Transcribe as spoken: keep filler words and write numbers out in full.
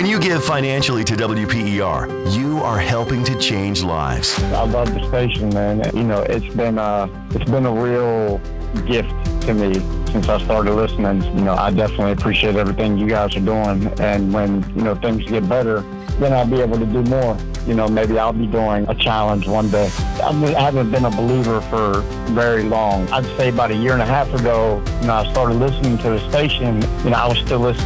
When you give financially to W P E R, you are helping to change lives. I love the station, man. You know, it's been a, it's been a real gift to me since I started listening. You know, I definitely appreciate everything you guys are doing. And when, you know, things get better, then I'll be able to do more. You know, maybe I'll be doing a challenge one day. I haven't been a believer for very long. I'd say about a year and a half ago, you know, I started listening to the station. You know, I was still listening